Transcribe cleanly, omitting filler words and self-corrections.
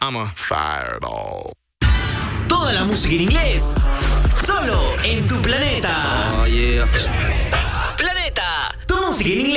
I'm a fireball. Toda la música en inglés, solo en tu planeta. Oh, yeah. Planeta, tu música en inglés.